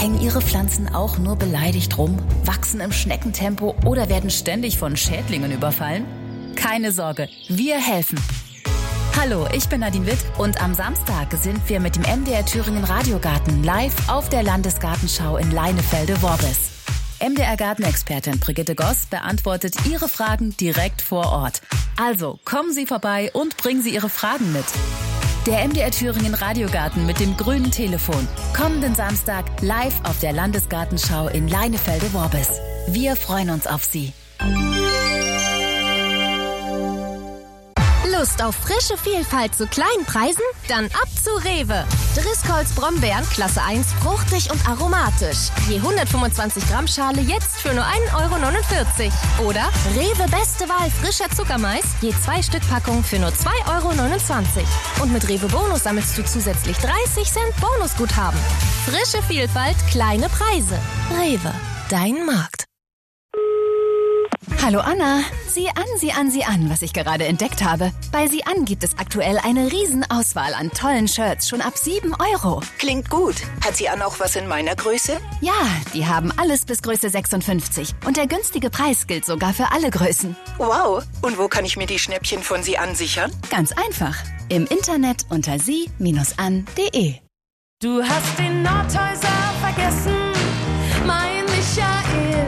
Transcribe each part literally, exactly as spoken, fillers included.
Hängen Ihre Pflanzen auch nur beleidigt rum, wachsen im Schneckentempo oder werden ständig von Schädlingen überfallen? Keine Sorge, wir helfen. Hallo, ich bin Nadine Witt und am Samstag sind wir mit dem M D R Thüringen Radiogarten live auf der Landesgartenschau in Leinefelde-Worbis. M D R-Gartenexpertin Brigitte Goss beantwortet Ihre Fragen direkt vor Ort. Also kommen Sie vorbei und bringen Sie Ihre Fragen mit. Der M D R Thüringen Radiogarten mit dem grünen Telefon. Kommenden Samstag live auf der Landesgartenschau in Leinefelde-Worbis. Wir freuen uns auf Sie. Lust auf frische Vielfalt zu kleinen Preisen? Dann ab zu Rewe. Driscolls Brombeeren Klasse eins, fruchtig und aromatisch. Je hundertfünfundzwanzig Gramm Schale jetzt für nur ein Euro neunundvierzig. Oder Rewe Beste Wahl frischer Zuckermais, je zwei Stück Packung für nur zwei Euro neunundzwanzig. Und mit Rewe Bonus sammelst du zusätzlich dreißig Cent Bonusguthaben. Frische Vielfalt, kleine Preise. Rewe, dein Markt. Hallo Anna, sieh an, sieh an, sieh an, was ich gerade entdeckt habe. Bei Sieh an gibt es aktuell eine Riesenauswahl an tollen Shirts, schon ab sieben Euro. Klingt gut. Hat Sie an auch was in meiner Größe? Ja, die haben alles bis Größe sechsundfünfzig. Und der günstige Preis gilt sogar für alle Größen. Wow. Und wo kann ich mir die Schnäppchen von Sie an sichern? Ganz einfach. Im Internet unter sie Bindestrich an punkt de. Du hast den Nordhäuser vergessen, mein Michael.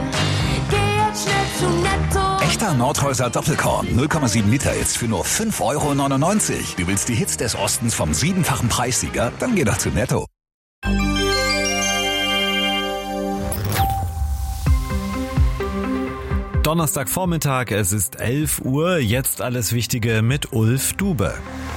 Echter Nordhäuser Doppelkorn, null Komma sieben Liter jetzt für nur fünf Euro neunundneunzig. Du willst die Hits des Ostens vom siebenfachen Preissieger? Dann geh doch zu Netto. Donnerstagvormittag, es ist elf Uhr, jetzt alles Wichtige mit Ulf Dube.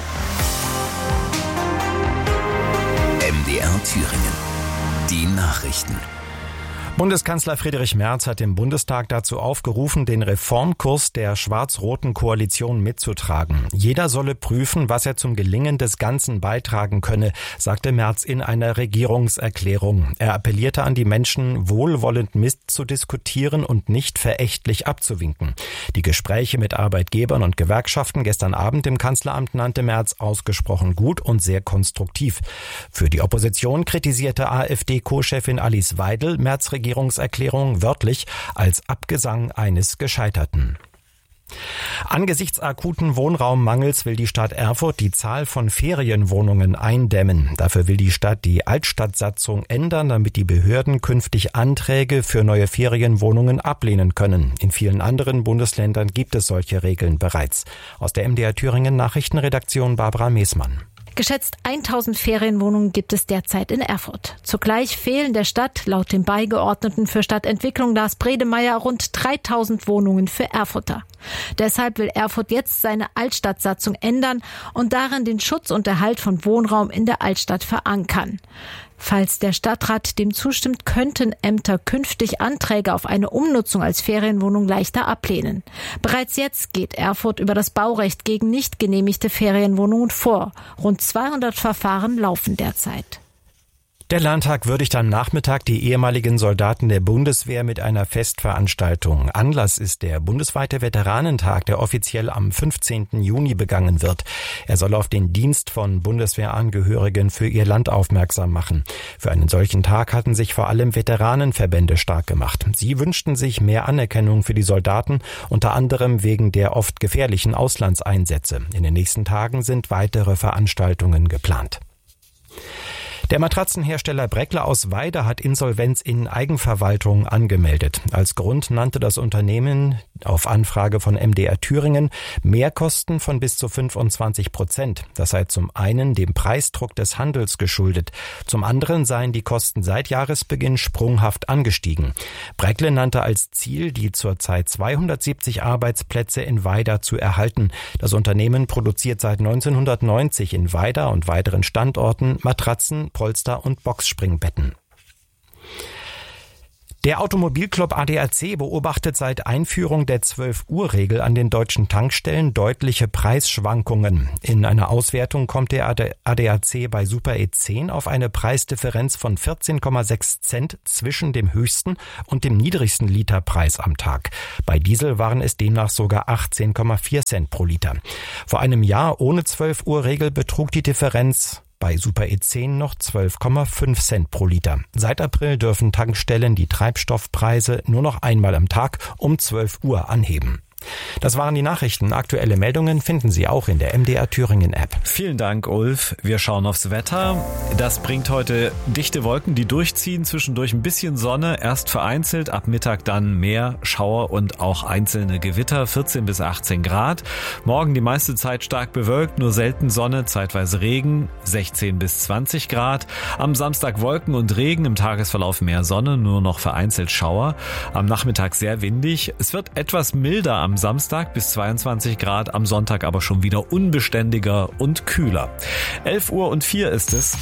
M D R Thüringen. Die Nachrichten. Bundeskanzler Friedrich Merz hat den Bundestag dazu aufgerufen, den Reformkurs der schwarz-roten Koalition mitzutragen. Jeder solle prüfen, was er zum Gelingen des Ganzen beitragen könne, sagte Merz in einer Regierungserklärung. Er appellierte an die Menschen, wohlwollend mitzudiskutieren und nicht verächtlich abzuwinken. Die Gespräche mit Arbeitgebern und Gewerkschaften gestern Abend im Kanzleramt nannte Merz ausgesprochen gut und sehr konstruktiv. Für die Opposition kritisierte AfD-Co-Chefin Alice Weidel Merz' Regierungserklärung wörtlich als Abgesang eines Gescheiterten. Angesichts akuten Wohnraummangels will die Stadt Erfurt die Zahl von Ferienwohnungen eindämmen. Dafür will die Stadt die Altstadtsatzung ändern, damit die Behörden künftig Anträge für neue Ferienwohnungen ablehnen können. In vielen anderen Bundesländern gibt es solche Regeln bereits. Aus der M D R Thüringen Nachrichtenredaktion Barbara Meesmann. Geschätzt tausend Ferienwohnungen gibt es derzeit in Erfurt. Zugleich fehlen der Stadt laut dem Beigeordneten für Stadtentwicklung Lars Bredemeier rund dreitausend Wohnungen für Erfurter. Deshalb will Erfurt jetzt seine Altstadtsatzung ändern und darin den Schutz und Erhalt von Wohnraum in der Altstadt verankern. Falls der Stadtrat dem zustimmt, könnten Ämter künftig Anträge auf eine Umnutzung als Ferienwohnung leichter ablehnen. Bereits jetzt geht Erfurt über das Baurecht gegen nicht genehmigte Ferienwohnungen vor. Rund zweihundert Verfahren laufen derzeit. Der Landtag würdigt am Nachmittag die ehemaligen Soldaten der Bundeswehr mit einer Festveranstaltung. Anlass ist der bundesweite Veteranentag, der offiziell am fünfzehnten Juni begangen wird. Er soll auf den Dienst von Bundeswehrangehörigen für ihr Land aufmerksam machen. Für einen solchen Tag hatten sich vor allem Veteranenverbände stark gemacht. Sie wünschten sich mehr Anerkennung für die Soldaten, unter anderem wegen der oft gefährlichen Auslandseinsätze. In den nächsten Tagen sind weitere Veranstaltungen geplant. Der Matratzenhersteller Breckler aus Weida hat Insolvenz in Eigenverwaltung angemeldet. Als Grund nannte das Unternehmen auf Anfrage von M D R Thüringen Mehrkosten von bis zu fünfundzwanzig Prozent. Das sei zum einen dem Preisdruck des Handels geschuldet. Zum anderen seien die Kosten seit Jahresbeginn sprunghaft angestiegen. Breckler nannte als Ziel, die zurzeit zweihundertsiebzig Arbeitsplätze in Weida zu erhalten. Das Unternehmen produziert seit neunzehnhundertneunzig in Weida und weiteren Standorten Matratzen, Polster und Boxspringbetten. Der Automobilclub A D A C beobachtet seit Einführung der zwölf-Uhr-Regel an den deutschen Tankstellen deutliche Preisschwankungen. In einer Auswertung kommt der A D A C bei Super E zehn auf eine Preisdifferenz von vierzehn Komma sechs Cent zwischen dem höchsten und dem niedrigsten Literpreis am Tag. Bei Diesel waren es demnach sogar achtzehn Komma vier Cent pro Liter. Vor einem Jahr ohne zwölf-Uhr-Regel betrug die Differenz bei Super E zehn noch zwölf Komma fünf Cent pro Liter. Seit April dürfen Tankstellen die Treibstoffpreise nur noch einmal am Tag um zwölf Uhr anheben. Das waren die Nachrichten. Aktuelle Meldungen finden Sie auch in der M D R Thüringen App. Vielen Dank, Ulf. Wir schauen aufs Wetter. Das bringt heute dichte Wolken, die durchziehen, zwischendurch ein bisschen Sonne, erst vereinzelt, ab Mittag dann mehr Schauer und auch einzelne Gewitter, vierzehn bis achtzehn Grad. Morgen die meiste Zeit stark bewölkt, nur selten Sonne, zeitweise Regen, sechzehn bis zwanzig Grad. Am Samstag Wolken und Regen, im Tagesverlauf mehr Sonne, nur noch vereinzelt Schauer. Am Nachmittag sehr windig. Es wird etwas milder am Samstag bis zweiundzwanzig Grad, am Sonntag aber schon wieder unbeständiger und kühler. elf Uhr und vier ist es.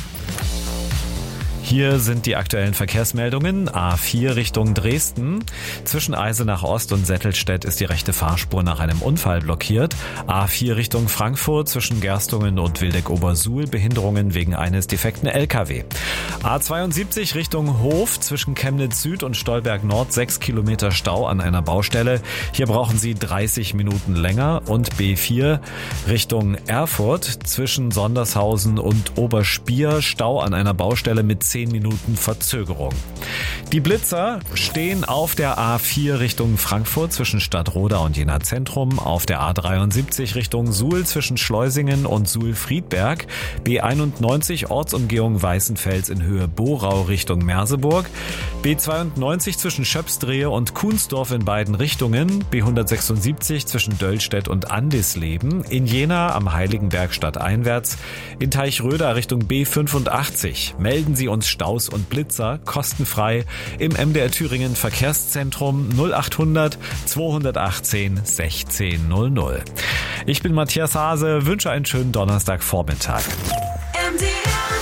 Hier sind die aktuellen Verkehrsmeldungen. A vier Richtung Dresden. Zwischen Eisenach Ost und Settelstedt ist die rechte Fahrspur nach einem Unfall blockiert. A vier Richtung Frankfurt zwischen Gerstungen und Wildeck-Obersuhl. Behinderungen wegen eines defekten L K W. A zweiundsiebzig Richtung Hof zwischen Chemnitz Süd und Stolberg Nord. sechs Kilometer Stau an einer Baustelle. Hier brauchen Sie dreißig Minuten länger. Und B vier Richtung Erfurt zwischen Sondershausen und Oberspier. Stau an einer Baustelle mit zehn Minuten Verzögerung. Die Blitzer stehen auf der A vier Richtung Frankfurt zwischen Stadtroda und Jena Zentrum, auf der A dreiundsiebzig Richtung Suhl zwischen Schleusingen und Suhl-Friedberg, B einundneunzig Ortsumgehung Weißenfels in Höhe Borau Richtung Merseburg, B zweiundneunzig zwischen Schöpsdrehe und Kuhnsdorf in beiden Richtungen, B hundertsechsundsiebzig zwischen Döllstedt und Andisleben, in Jena am Heiligenberg stadteinwärts, in Teichröder Richtung B fünfundachtzig. Melden Sie uns Staus und Blitzer kostenfrei im M D R Thüringen Verkehrszentrum null achthundert zweihundertachtzehn sechzehn null null. Ich bin Matthias Hase, wünsche einen schönen Donnerstagvormittag. M D R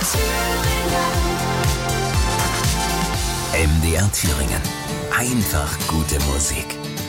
Thüringen. M D R Thüringen. Einfach gute Musik.